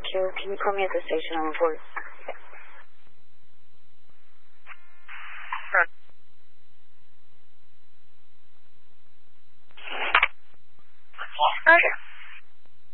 you. Can you put me at the station on report? Okay.